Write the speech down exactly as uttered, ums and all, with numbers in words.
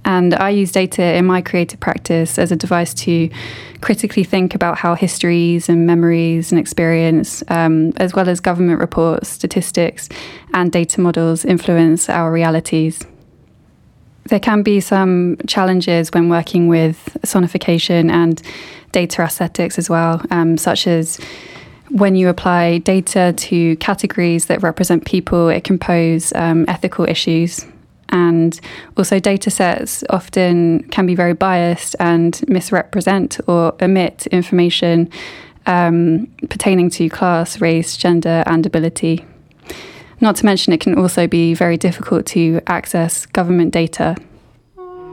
And I use data in my creative practice as a device to critically think about how histories and memories and experience, um, as well as government reports, statistics, and data models influence our realities. There can be some challenges when working with sonification and data aesthetics as well, um, such as when you apply data to categories that represent people, it can pose um, ethical issues. And also data sets often can be very biased and misrepresent or omit information um, pertaining to class, race, gender, and ability. Not to mention, it can also be very difficult to access government data.